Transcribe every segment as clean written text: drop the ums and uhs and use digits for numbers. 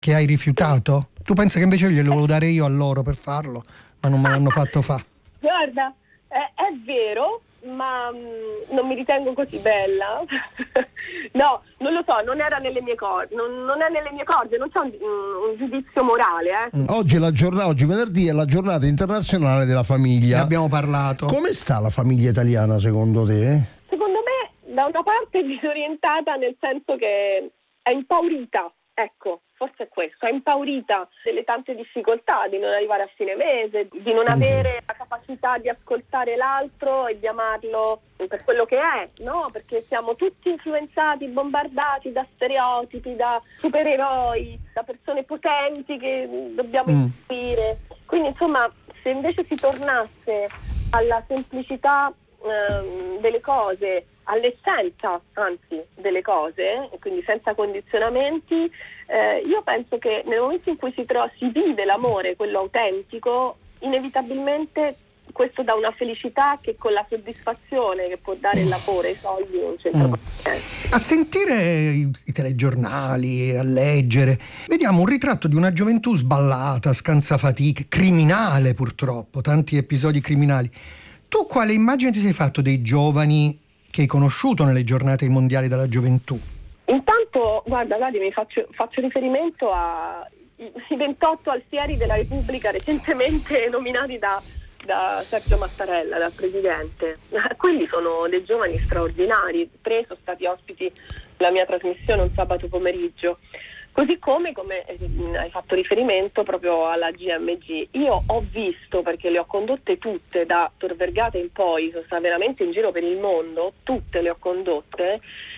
che hai rifiutato? Tu pensi che invece glielo volevo dare io a loro per farlo, ma non me l'hanno fatto fa? Guarda, è vero, ma non mi ritengo così bella. No, non lo so, non era nelle mie corde, non è nelle mie corde, non c'è un giudizio morale. Oggi venerdì è la giornata internazionale della famiglia. Ne abbiamo parlato. Come sta la famiglia italiana secondo te? Secondo me, da una parte è disorientata, nel senso che è impaurita, ecco. Forse è questo, è impaurita delle tante difficoltà di non arrivare a fine mese, di non avere la capacità di ascoltare l'altro e di amarlo per quello che è, no? Perché siamo tutti influenzati, bombardati da stereotipi, da supereroi, da persone potenti che dobbiamo istruire. Quindi insomma, se invece si tornasse alla semplicità delle cose, all'essenza anzi delle cose, e quindi senza condizionamenti, io penso che nel momento in cui si vive l'amore, quello autentico, inevitabilmente questo dà una felicità che con la soddisfazione che può dare il lavoro e i soldi non c'entra. A sentire i telegiornali, a leggere, vediamo un ritratto di una gioventù sballata, scansafatiche, criminale purtroppo, tanti episodi criminali. Tu quale immagine ti sei fatto dei giovani che hai conosciuto nelle giornate mondiali della gioventù? Intanto, guarda, mi faccio riferimento ai 28 alfieri della Repubblica recentemente nominati da Sergio Mattarella, dal Presidente. Quelli sono dei giovani straordinari, 3 sono stati ospiti della mia trasmissione un sabato pomeriggio. Così come hai fatto riferimento proprio alla GMG, io ho visto, perché le ho condotte tutte da Tor Vergata in poi, sono stata veramente in giro per il mondo, tutte le ho condotte,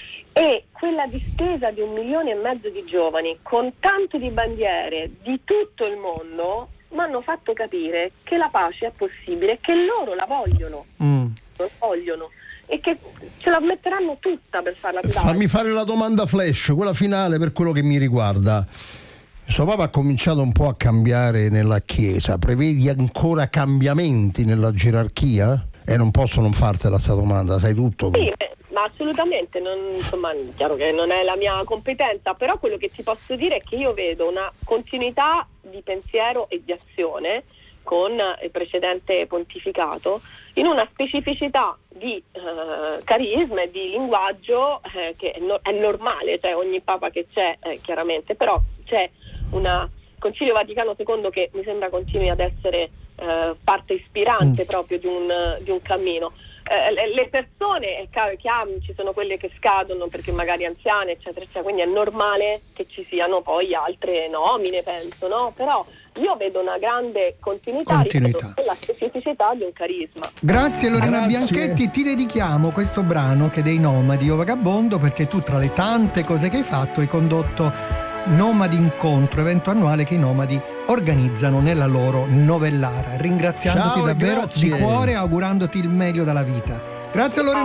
e quella distesa di 1,5 milioni di giovani con tanto di bandiere di tutto il mondo mi hanno fatto capire che la pace è possibile, che loro la vogliono, lo vogliono, e che ce la metteranno tutta per farla più. Fammi fare la domanda flash, quella finale per quello che mi riguarda. Suo papà ha cominciato un po' a cambiare nella Chiesa, prevedi ancora cambiamenti nella gerarchia? E non posso non fartela sta domanda, sai tutto. Sì, ma assolutamente, chiaro che non è la mia competenza, però quello che ti posso dire è che io vedo una continuità di pensiero e di azione con il precedente pontificato, in una specificità di carisma e di linguaggio che è normale, cioè ogni papa che c'è chiaramente, però c'è un Concilio Vaticano II che mi sembra continui ad essere parte ispirante proprio di un cammino. Le persone, è chiaro che ci sono quelle che scadono perché magari anziane, eccetera, eccetera, quindi è normale che ci siano poi altre nomine, penso, no? Però io vedo una grande continuità. E la specificità di un carisma. Grazie Lorena Bianchetti, ti dedichiamo questo brano che è dei Nomadi, Io Vagabondo, perché tu tra le tante cose che hai fatto hai condotto Nomadi Incontro, evento annuale che i nomadi organizzano nella loro Novellara. Ringraziandoti davvero di cuore, augurandoti il meglio dalla vita. Grazie Lorena.